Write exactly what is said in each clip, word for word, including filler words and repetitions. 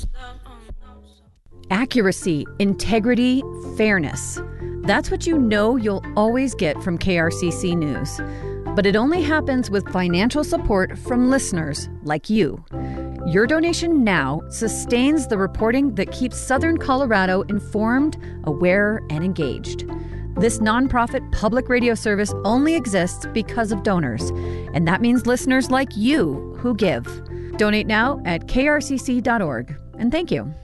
Accuracy, integrity, fairness. That's what you know you'll always get from K R C C News. But it only happens with financial support from listeners like you. Your donation now sustains the reporting that keeps Southern Colorado informed, aware, and engaged. This nonprofit public radio service only exists because of donors, and that means listeners like you who give. Donate now at K R C C dot org, and thank you.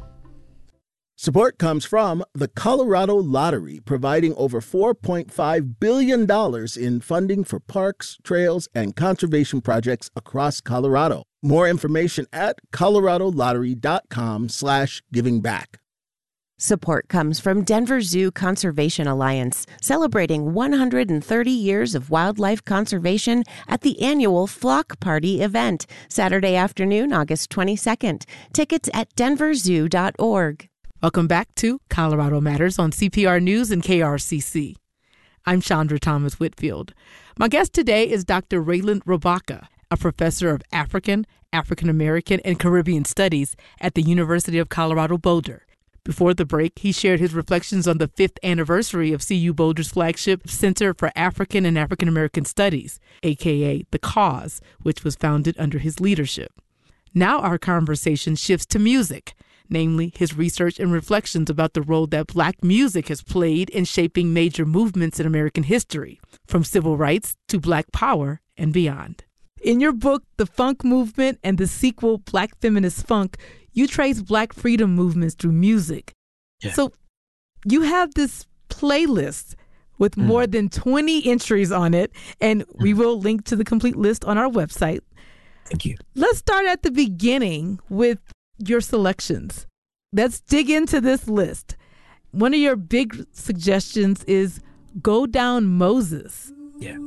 Support comes from the Colorado Lottery, providing over four point five billion dollars in funding for parks, trails, and conservation projects across Colorado. More information at coloradolottery.com slash giving back. Support comes from Denver Zoo Conservation Alliance, celebrating one hundred thirty years of wildlife conservation at the annual Flock Party event, Saturday afternoon, August twenty-second. Tickets at denver zoo dot org. Welcome back to Colorado Matters on C P R News and K R C C. I'm Chandra Thomas Whitfield. My guest today is Doctor Raylan Robacha, a professor of African, African American, and Caribbean Studies at the University of Colorado Boulder. Before the break, he shared his reflections on the fifth anniversary of C U Boulder's flagship Center for African and African American Studies, aka the CAUSE, which was founded under his leadership. Now our conversation shifts to music, namely his research and reflections about the role that Black music has played in shaping major movements in American history, from civil rights to Black power and beyond. In your book, The Funk Movement and the sequel, Black Feminist Funk, you trace Black freedom movements through music. Yeah. So you have this playlist with mm. more than twenty entries on it, and mm. we will link to the complete list on our website. Thank you. Let's start at the beginning with your selections. Let's dig into this list. One of your big suggestions is Go Down Moses. Yeah.